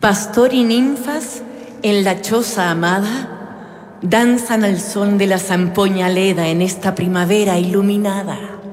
Pastor y ninfas, en la choza amada, danzan al son de la zampoña leda en esta primavera iluminada.